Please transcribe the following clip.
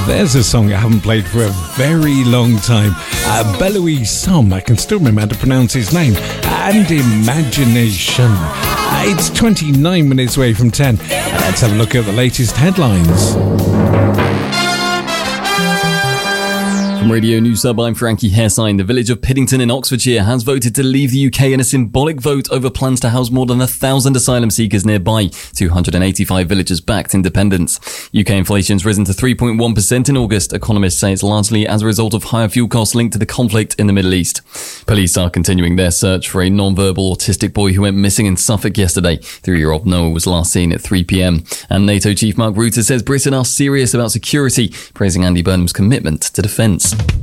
There's a song I haven't played for a very long time. Belouis Som, I can still remember how to pronounce his name, and Imagination. It's 29 minutes away from 10. Let's have a look at the latest headlines. From Radio News Sub, I'm Frankie Hairsign. The village of Piddington in Oxfordshire has voted to leave the UK in a symbolic vote over plans to house more than 1,000 asylum seekers nearby. 285 villagers backed independence. UK inflation's risen to 3.1% in August. Economists say it's largely as a result of higher fuel costs linked to the conflict in the Middle East. Police are continuing their search for a non-verbal autistic boy who went missing in Suffolk yesterday. 3-year-old Noah was last seen at 3 p.m. And NATO chief Mark Rutte says Britain are serious about security, praising Andy Burnham's commitment to defence.